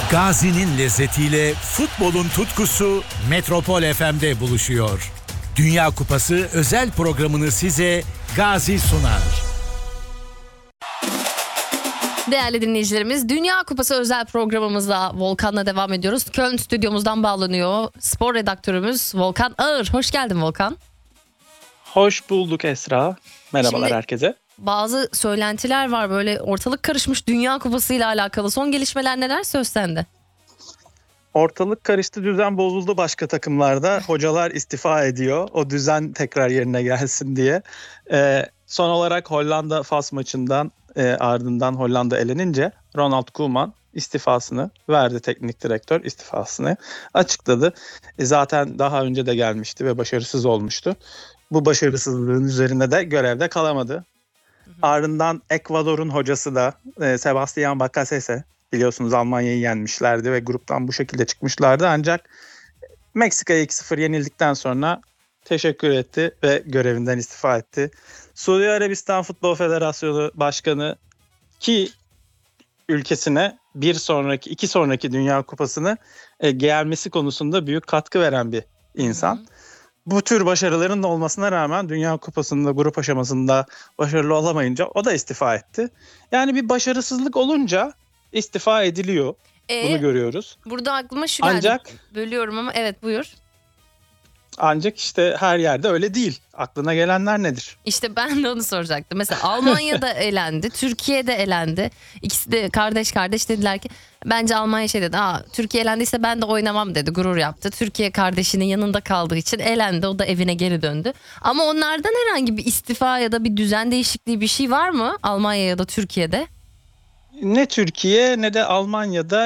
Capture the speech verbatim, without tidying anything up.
Gazi'nin lezzetiyle futbolun tutkusu Metropol F M'de buluşuyor. Dünya Kupası özel programını size Gazi sunar. Değerli dinleyicilerimiz, Dünya Kupası özel programımızla Volkan'la devam ediyoruz. Köln stüdyomuzdan bağlanıyor spor redaktörümüz Volkan Ağır. Hoş geldin Volkan. Hoş bulduk Esra. Merhabalar Şimdi, herkese. Bazı söylentiler var, böyle ortalık karışmış Dünya Kupası ile alakalı. Son gelişmeler neler, söz sende? Ortalık karıştı, düzen bozuldu başka takımlarda. Hocalar istifa ediyor. O düzen tekrar yerine gelsin diye. Ee, son olarak Hollanda-Fas maçından e, ardından Hollanda elenince Ronald Koeman istifasını verdi. Teknik direktör istifasını açıkladı. E, zaten daha önce de gelmişti ve başarısız olmuştu. Bu başarısızlığın üzerine de görevde kalamadı. Hı hı. Ardından Ekvador'un hocası da e, Sebastian Bacasese, biliyorsunuz Almanya'yı yenmişlerdi ve gruptan bu şekilde çıkmışlardı. Ancak Meksika'ya iki sıfır yenildikten sonra teşekkür etti ve görevinden istifa etti. Suudi Arabistan Futbol Federasyonu Başkanı, ki ülkesine bir sonraki iki sonraki Dünya Kupası'nı e, gelmesi konusunda büyük katkı veren bir insan. Hı hı. Bu tür başarıların olmasına rağmen Dünya Kupası'nda grup aşamasında başarılı olamayınca o da istifa etti. Yani bir başarısızlık olunca istifa ediliyor. Ee, Bunu görüyoruz. Burada aklıma şu geldi. Ancak, Bölüyorum ama evet, buyur. Ancak işte her yerde öyle değil. Aklına gelenler nedir? İşte ben de onu soracaktım. Mesela Almanya'da elendi, Türkiye'de elendi. İkisi de kardeş kardeş dediler ki, bence Almanya şey dedi. Aa, Türkiye elendiyse ben de oynamam dedi, gurur yaptı. Türkiye kardeşinin yanında kaldığı için elendi, o da evine geri döndü. Ama onlardan herhangi bir istifa ya da bir düzen değişikliği bir şey var mı Almanya ya da Türkiye'de? Ne Türkiye ne de Almanya'da